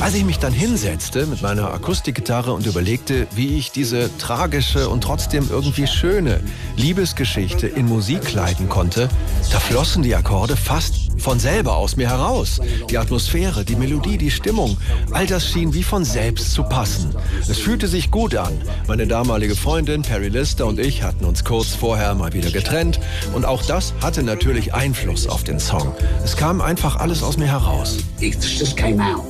Als ich mich dann hinsetzte mit meiner Akustikgitarre und überlegte, wie ich diese tragische und trotzdem irgendwie schöne Liebesgeschichte in Musik kleiden konnte, da flossen die Akkorde fast von selber aus mir heraus. Die Atmosphäre, die Melodie, die Stimmung, all das schien wie von selbst zu passen. Es fühlte sich gut an. Meine damalige Freundin Perry Lister und ich hatten uns kurz vorher mal wieder getrennt und auch das hatte natürlich Einfluss auf den Song. Es kam einfach alles aus mir heraus. It just came out.